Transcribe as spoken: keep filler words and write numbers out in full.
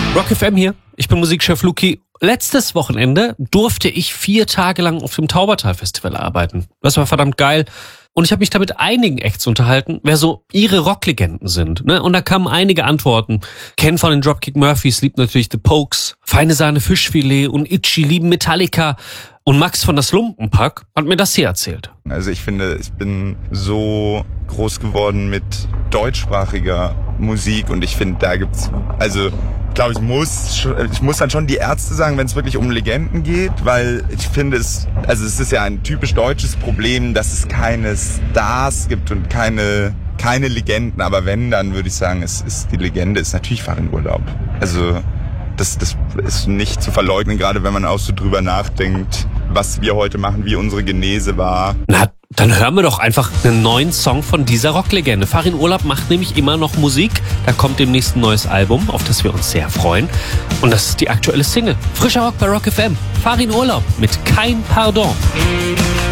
Rock F M hier, ich bin Musikchef Luki. Letztes Wochenende durfte ich vier Tage lang auf dem Taubertal-Festival arbeiten. Das war verdammt geil. Und ich habe mich da mit einigen Acts unterhalten, wer so ihre Rocklegenden sind. Ne? Und da kamen einige Antworten. Ken von den Dropkick Murphys liebt natürlich The Pokes. Feine Sahne Fischfilet und Itchy lieben Metallica. Und Max von das Lumpenpack hat mir das hier erzählt. Also ich finde, ich bin so groß geworden mit deutschsprachiger Musik und ich finde, da gibt's, also ich glaube, ich muss, ich muss dann schon die Ärzte sagen, wenn es wirklich um Legenden geht, weil ich finde es, also es ist ja ein typisch deutsches Problem, dass es keine Stars gibt und keine, keine Legenden, aber wenn, dann würde ich sagen, es ist, die Legende ist natürlich Farin Urlaub. Also das, das ist nicht zu verleugnen, gerade wenn man auch so drüber nachdenkt, was wir heute machen, wie unsere Genese war. Na, dann hören wir doch einfach einen neuen Song von dieser Rocklegende. Farin Urlaub macht nämlich immer noch Musik. Da kommt demnächst ein neues Album, auf das wir uns sehr freuen. Und das ist die aktuelle Single. Frischer Rock bei Rock F M. Farin Urlaub mit Kein Pardon.